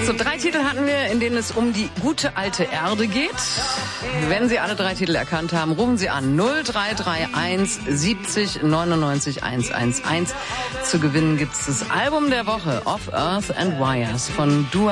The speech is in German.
So, 3 Titel hatten wir, in denen es um die gute alte Erde geht. Wenn Sie alle 3 Titel erkannt haben, rufen Sie an 0331 70 99 111. Zu gewinnen gibt es das Album der Woche, Of Earth and Wires von Dua